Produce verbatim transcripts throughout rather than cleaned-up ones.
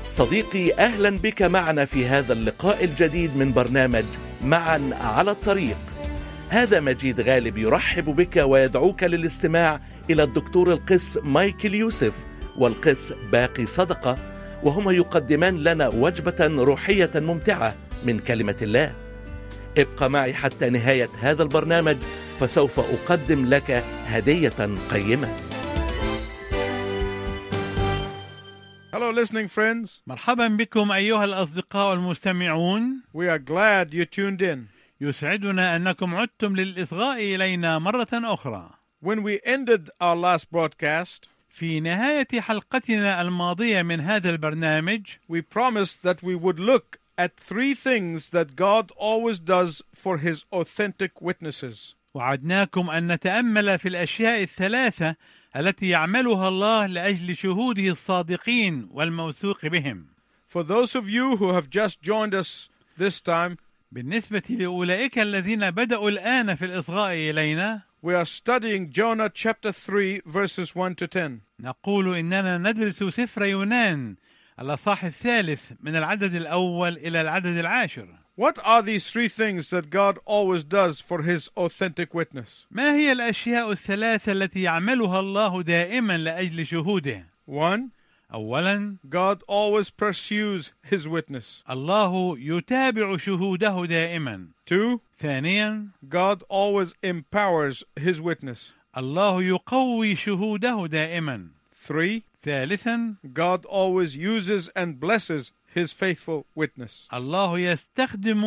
صديقي، أهلا بك معنا في هذا اللقاء الجديد من برنامج معا على الطريق. هذا مجيد غالب يرحب بك ويدعوك للاستماع إلى الدكتور القس مايكل يوسف والقس باقي صدقة، وهما يقدمان لنا وجبة روحية ممتعة من كلمة الله. ابقى معي حتى نهاية هذا البرنامج، فسوف أقدم لك هدية قيمة. Hello listening friends. مرحبا بكم أيها الأصدقاء المستمعون. We are glad you tuned in. يسعدنا أنكم عدتم للإصغاء إلينا مرة أخرى. When we ended our last broadcast, في نهاية حلقتنا الماضية من هذا البرنامج we promised that we would look at three things that God always does for his authentic witnesses. وعدناكم أن نتأمل في الأشياء الثلاثة التي يعملها الله لأجل شهوده الصادقين والموثوق بهم. For those of you who have just joined us this time, بالنسبة لأولئك الذين بدأوا الآن في الإصغاء إلينا، we are studying Jonah chapter three verses one to ten. نقول إننا ندرس سفر يونان الأصحاح الثالث من العدد الأول إلى العدد العاشر. What are these three things that God always does for his authentic witness? ما هي الأشياء الثلاثة التي يعملها الله دائما لأجل شهوده؟ One, أولا، God always pursues his witness. الله يتابع شهوده دائما. Two, ثانيا، God always empowers his witness. الله يقوي شهوده دائما. Three, ثالثا، God always uses and blesses his faithful witness. الله يستخدم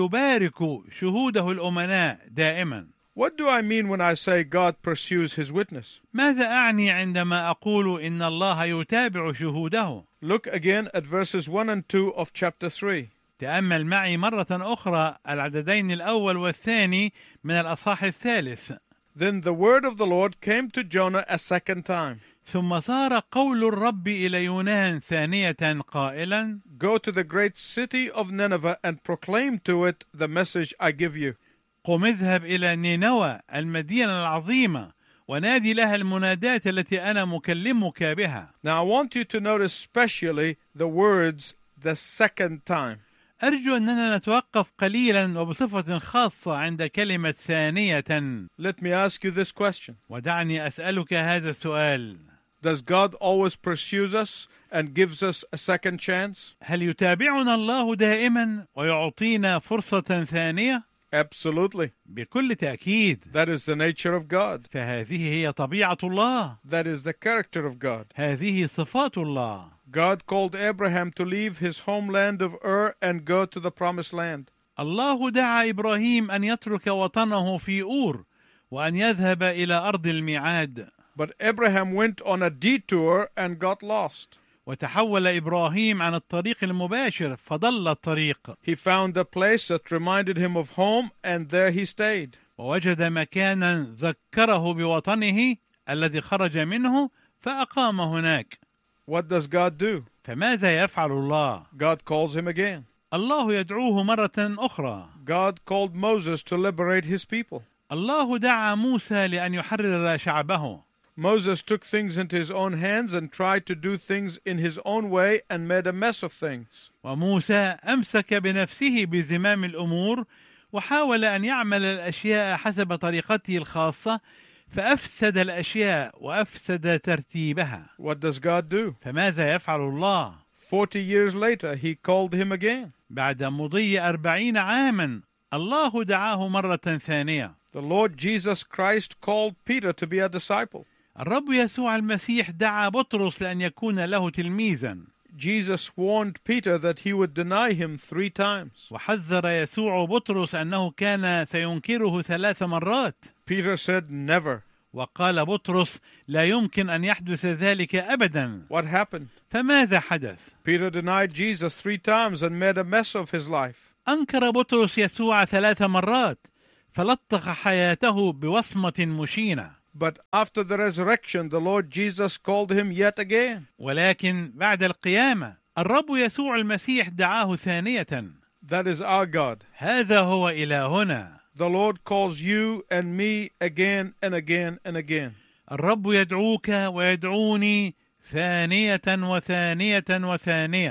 ويبارك شهوده الأمناء دائما. What do I mean when I say God pursues his witness? ماذا أعني عندما أقول إن الله يتابع شهوده؟ Look again at verses one and two of chapter three. تأمل معي مرة أخرى العددين الأول والثاني من الأصحاح الثالث. Then the word of the Lord came to Jonah a second time. ثم صار قول الرب إلى يونان ثانية قائلا: Go to the great city of Nineveh and proclaim to it the message I give you. قم اذهب إلى نينوى المدينة العظيمة ونادي لها المنادات التي أنا مكلمك بها. Now I want you to notice especially the words the second time. أرجو أننا نتوقف قليلا وبصفة خاصة عند كلمة ثانية. Let me ask you this question. ودعني أسألك هذا السؤال. Does God always pursue us and gives us a second chance? هل يتابعنا الله دائما ويعطينا فرصة ثانية؟ Absolutely. بكل تأكيد. That is the nature of God. فهذه هي طبيعة الله. That is the character of God. هذه صفات الله. God called Abraham to leave his homeland of Ur and go to the promised land. الله دعا إبراهيم أن يترك وطنه في أور وأن يذهب إلى أرض الميعاد. But Abraham went on a detour and got lost. وتحول إبراهيم عن الطريق المباشر فضل الطريق. He found a place that reminded him of home and there he stayed. ووجد مكانا ذكره بوطنه الذي خرج منه فأقام هناك. What does God do? فماذا يفعل الله؟ God calls him again. الله يدعوه مرة أخرى. God called Moses to liberate his people. الله دعا موسى لأن يحرر شعبه. Moses took things into his own hands and tried to do things in his own way and made a mess of things. وموسى أمسك بنفسه بزمام الأمور وحاول أن يعمل الأشياء حسب طريقته الخاصة فأفسد الأشياء وأفسد ترتيبها. What does God do? فماذا يفعل الله؟ Forty years later he called him again. بعد مضي أربعين عاما الله دعاه مرة ثانية. The Lord Jesus Christ called Peter to be a disciple. الرب يسوع المسيح دعا بطرس لأن يكون له تلميذا. Jesus warned Peter that he would deny him three times. وحذر يسوع بطرس أنه كان سينكره ثلاث مرات. Peter said never. وقال بطرس لا يمكن أن يحدث ذلك أبدا. What happened? فماذا حدث؟ Peter denied Jesus three times and made a mess of his life. أنكر بطرس يسوع ثلاث مرات فلطخ حياته بوصمة مشينة. But after the resurrection, the Lord Jesus called him yet again. ولكن بعد القيامة الرب يسوع المسيح دعاه ثانية. That is our God. هذا هو إلهنا. The Lord calls you and me again and again and again. الرب يدعوك ويدعوني ثانية وثانية وثانية.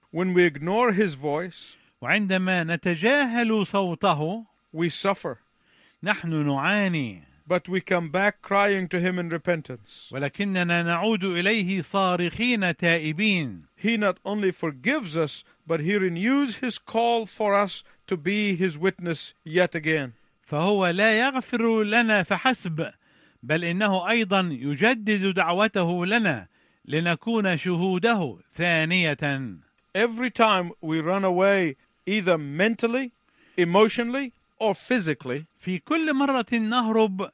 When we ignore his voice, وعندما نتجاهل صوته we suffer. نحن نعاني، But we come back crying to him in repentance. ولكننا نعود إليه صارخين تائبين. He not only forgives us, but he renews his call for us to be his witness yet again. فهو لا يغفر لنا فحسب، بل إنه أيضا يجدد دعوته لنا لنكون شهوده ثانية. Every time we run away, either mentally, emotionally, or physically, في كل مرة نهرب،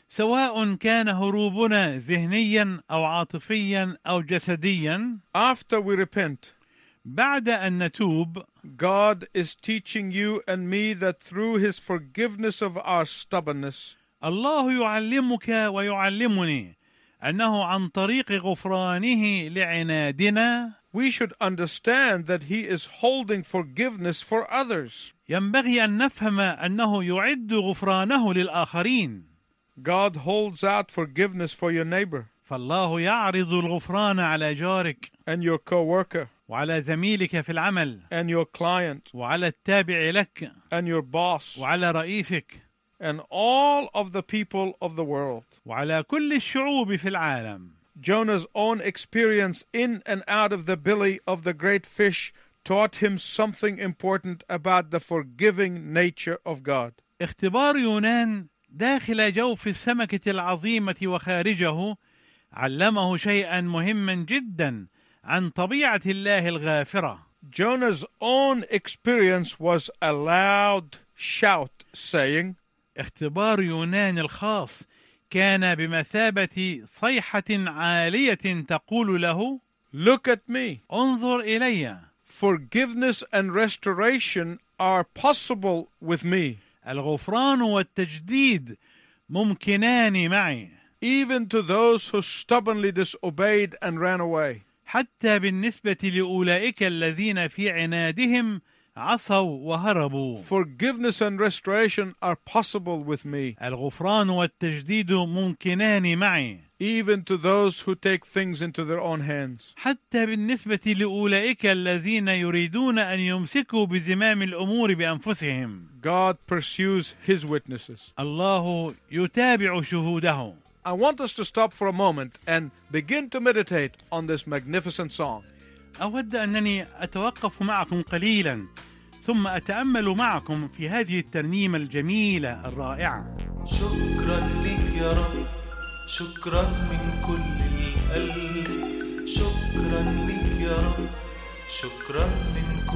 سواء كان هروبنا ذهنيا أو عاطفيا أو جسديا، after we repent, بعد أن نتوب، God is teaching you and me that through his forgiveness of our stubbornness, الله يعلمك ويعلمني أنه عن طريق غفرانه لعنادنا we should understand that he is holding forgiveness for others. ينبغي أن نفهم أنه يعد غفرانه للآخرين. God holds out forgiveness for your neighbor فالله يعرض الغفران على جارك and your co-worker وعلى زميلك في العمل and your client وعلى التابع لك and your boss وعلى رئيسك and all of the people of the world. وعلى كل الشعوب في العالم. Jonah's own experience in and out of the belly of the great fish taught him something important about the forgiving nature of God. اختبار يونان داخل جوف السمكة العظيمة وخارجه علمه شيئا مهما جدا عن طبيعة الله الغافرة. Jonah's own experience was a loud shout saying, اختبار يونان الخاص كان بمثابة صيحة عالية تقول له: Look at me. انظر إلي. Forgiveness and restoration are possible with me. الغفران والتجديد ممكنان معي. Even to those who stubbornly disobeyed and ran away. حتى بالنسبة لأولئك الذين في عنادهم عصوا وهربوا. Forgiveness and restoration are possible with me. الغفران والتجديد ممكنان معي. Even to those who take things into their own hands. حتى بالنسبة لأولئك الذين يريدون أن يمسكوا بزمام الأمور بأنفسهم. God pursues his witnesses. الله يتابع شهوده. I want us to stop for a moment and begin to meditate on this magnificent song. أود أنني أتوقف معكم قليلا ثم أتأمل معكم في هذه الترنيمة الجميلة الرائعة. شكرا لك يا رب، شكرا من كل القلب، شكرا لك يا رب، شكرا من